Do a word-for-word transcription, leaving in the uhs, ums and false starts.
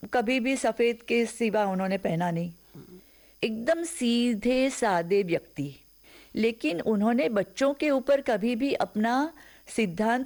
कभी भी सफेद के सिवा उन्होंने पहना नहीं, एकदम सीधे सादे व्यक्ति। लेकिन उन्होंने बच्चों के ऊपर कभी भी अपना सिद्धांत